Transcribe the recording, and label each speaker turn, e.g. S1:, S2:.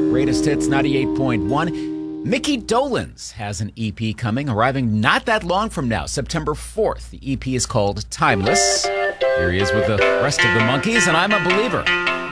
S1: Greatest Hits 98.1. Mickey Dolenz has an EP coming, arriving not that long from now, September 4th. The EP is called Timeless. Here he is with the rest of the Monkees, and I'm a Believer.